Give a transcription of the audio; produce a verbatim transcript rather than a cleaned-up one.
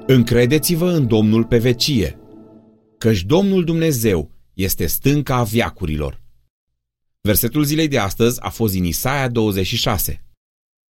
Încredeți-vă în Domnul pe vecie, căci Domnul Dumnezeu este stânca veacurilor. Versetul zilei de astăzi a fost din Isaia douăzeci și șase.